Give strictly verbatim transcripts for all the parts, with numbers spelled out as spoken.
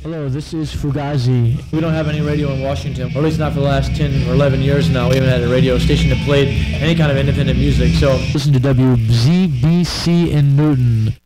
Hello, this is Fugazi. We don't have any radio in Washington, or at least not for the last ten or eleven years now. We haven't had a radio station that played any kind of independent music, so listen to W Z B C in Newton.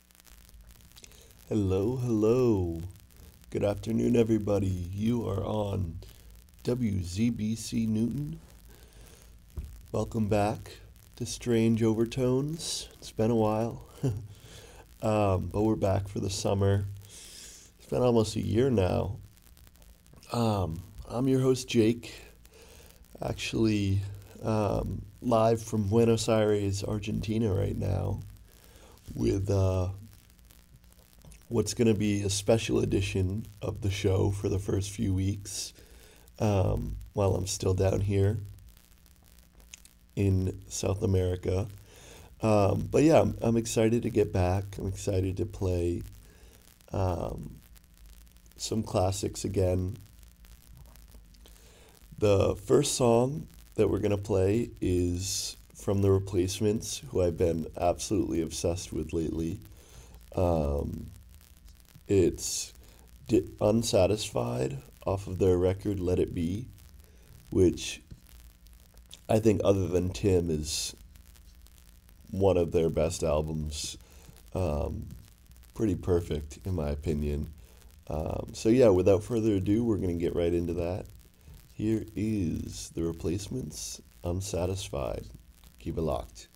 Hello, hello. Good afternoon, everybody. You are on W Z B C Newton. Welcome back to Strange Overtones. It's been a while, um, but we're back for the summer. It's been almost a year now. Um, I'm your host, Jake, actually um, live from Buenos Aires, Argentina right now with uh, what's going to be a special edition of the show for the first few weeks um, while I'm still down here in South America. Um, but yeah, I'm, I'm excited to get back. I'm excited to play um, some classics again. The first song that we're going to play is from The Replacements, who I've been absolutely obsessed with lately. Um, it's D- Unsatisfied off of their record Let It Be, which I think, other than Tim, is one of their best albums. Um, pretty perfect, in my opinion. Um, so yeah, without further ado, we're going to get right into that. Here is The Replacements, Unsatisfied. Keep it locked.